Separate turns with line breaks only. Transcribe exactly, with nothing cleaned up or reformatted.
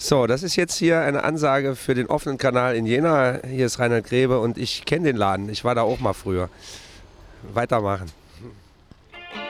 So, das ist jetzt hier eine Ansage für den offenen Kanal in Jena. Hier ist Reinhard Grebe und ich kenne den Laden. Ich war da auch mal früher. Weitermachen.